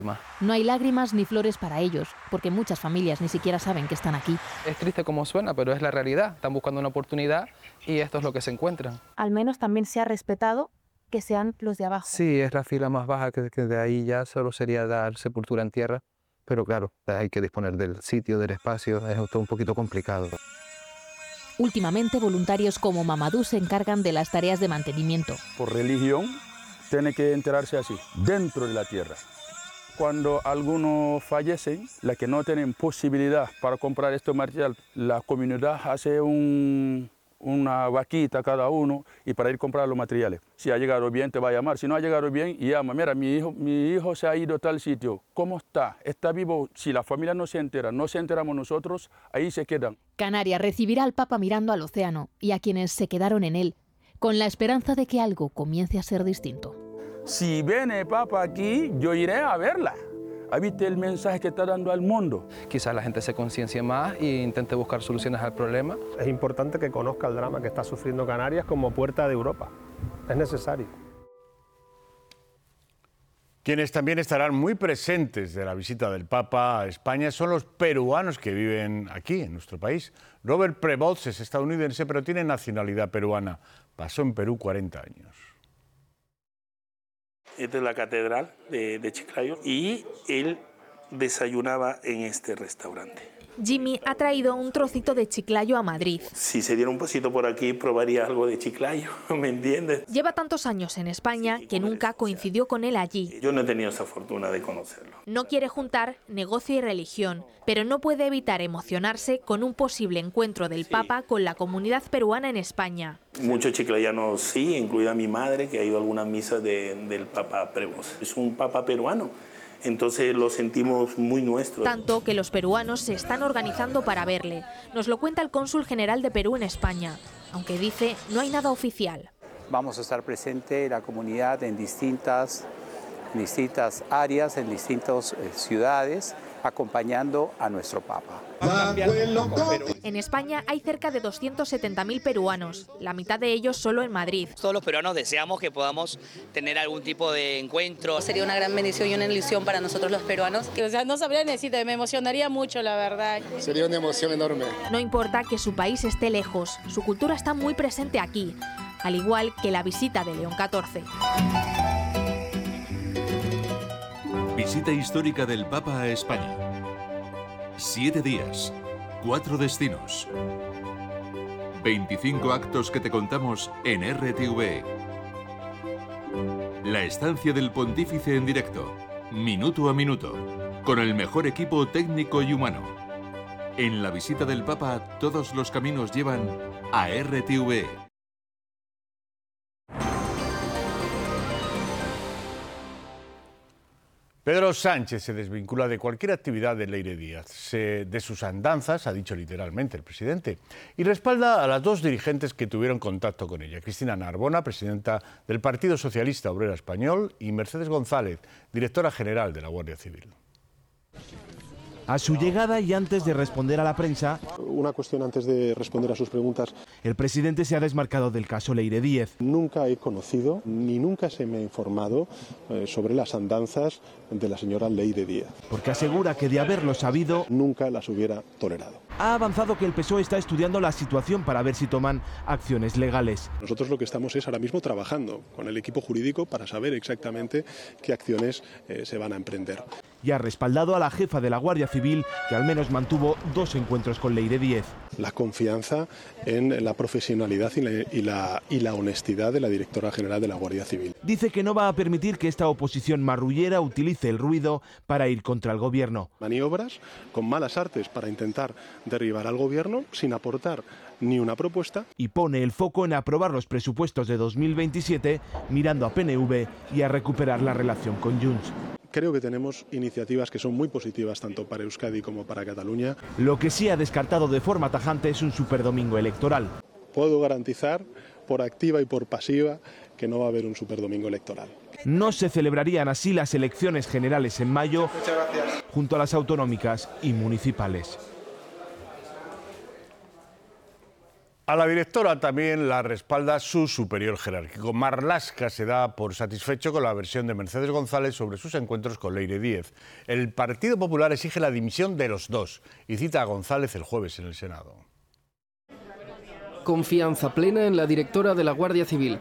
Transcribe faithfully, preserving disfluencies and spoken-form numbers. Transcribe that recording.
No hay lágrimas ni flores para ellos, porque muchas familias ni siquiera saben que están aquí. Es triste como suena, pero es la realidad. Están buscando una oportunidad y esto es lo que se encuentran. Al menos también se ha respetado que sean los de abajo. Sí, es la fila más baja, que, que de ahí ya solo sería dar sepultura en tierra, pero claro, hay que disponer del sitio, del espacio, es todo un poquito complicado. Últimamente, voluntarios como Mamadou se encargan de las tareas de mantenimiento. Por religión, tiene que enterrarse así, dentro de la tierra. Cuando algunos fallecen, las que no tienen posibilidad para comprar este material, la comunidad hace un... una vaquita cada uno y para ir a comprar los materiales. Si ha llegado bien, te va a llamar. Si no ha llegado bien, llama. Mira, mi hijo, mi hijo se ha ido a tal sitio. ¿Cómo está? ¿Está vivo? Si la familia no se entera, no se enteramos nosotros, ahí se quedan. Canarias recibirá al Papa mirando al océano y a quienes se quedaron en él, con la esperanza de que algo comience a ser distinto. Si viene el Papa aquí, yo iré a verla. ¿Viste el mensaje que está dando al mundo? Quizás la gente se conciencie más e intente buscar soluciones al problema. Es importante que conozca el drama que está sufriendo Canarias como puerta de Europa. Es necesario. Quienes también estarán muy presentes de la visita del Papa a España son los peruanos que viven aquí, en nuestro país. Robert Prevost es estadounidense, pero tiene nacionalidad peruana. Pasó en Perú cuarenta años. Esta es la catedral de, de Chiclayo y él desayunaba en este restaurante. Jimmy ha traído un trocito de Chiclayo a Madrid. Si se diera un pasito por aquí, probaría algo de Chiclayo, ¿me entiendes? Lleva tantos años en España que nunca coincidió con él allí. Yo no he tenido esa fortuna de conocerlo. No quiere juntar negocio y religión, pero no puede evitar emocionarse con un posible encuentro del sí. Papa con la comunidad peruana en España. Muchos chiclayanos sí, incluida mi madre, que ha ido a algunas misas de, del Papa Prevost. Es un Papa peruano. Entonces lo sentimos muy nuestro. Tanto que los peruanos se están organizando para verle. Nos lo cuenta el cónsul general de Perú en España, aunque dice no hay nada oficial. Vamos a estar presente la comunidad en distintas, en distintas áreas, en distintas eh, ciudades, acompañando a nuestro Papa. En España hay cerca de doscientos setenta mil peruanos, la mitad de ellos solo en Madrid. Todos los peruanos deseamos que podamos tener algún tipo de encuentro. Sería una gran bendición y una ilusión para nosotros los peruanos. O sea, no sabría decirte, me emocionaría mucho, la verdad. Sería una emoción enorme. No importa que su país esté lejos, su cultura está muy presente aquí, al igual que la visita de León catorce. Visita histórica del Papa a España. Siete días, cuatro destinos. veinticinco actos que te contamos en R T V. La estancia del Pontífice en directo, minuto a minuto, con el mejor equipo técnico y humano. En la visita del Papa, todos los caminos llevan a R T V. Pedro Sánchez se desvincula de cualquier actividad de Leire Díaz, se, de sus andanzas, ha dicho literalmente el presidente, y respalda a las dos dirigentes que tuvieron contacto con ella, Cristina Narbona, presidenta del Partido Socialista Obrero Español, y Mercedes González, directora general de la Guardia Civil. A su llegada y antes de responder a la prensa, una cuestión antes de responder a sus preguntas. El presidente se ha desmarcado del caso Leire Díaz. Nunca he conocido ni nunca se me ha informado eh, sobre las andanzas de la señora Leire Díaz. Porque asegura que de haberlo sabido, nunca las hubiera tolerado. Ha avanzado que el P S O E está estudiando la situación para ver si toman acciones legales. Nosotros lo que estamos es ahora mismo trabajando con el equipo jurídico para saber exactamente qué acciones eh, se van a emprender. Y ha respaldado a la jefa de la Guardia Civil, que al menos mantuvo dos encuentros con Leire Díaz. La confianza en la profesionalidad y la, y, la, y la honestidad de la directora general de la Guardia Civil. Dice que no va a permitir que esta oposición marrullera utilice el ruido para ir contra el gobierno. Maniobras con malas artes para intentar derribar al gobierno sin aportar ni una propuesta. Y pone el foco en aprobar los presupuestos de dos mil veintisiete, mirando a P N V y a recuperar la relación con Junts. Creo que tenemos iniciativas que son muy positivas tanto para Euskadi como para Cataluña. Lo que sí ha descartado de forma tajante es un superdomingo electoral. Puedo garantizar, por activa y por pasiva, que no va a haber un superdomingo electoral. No se celebrarían así las elecciones generales en mayo, junto a las autonómicas y municipales. A la directora también la respalda su superior jerárquico. Marlaska se da por satisfecho con la versión de Mercedes González sobre sus encuentros con Leire Díez. El Partido Popular exige la dimisión de los dos y cita a González el jueves en el Senado. Confianza plena en la directora de la Guardia Civil.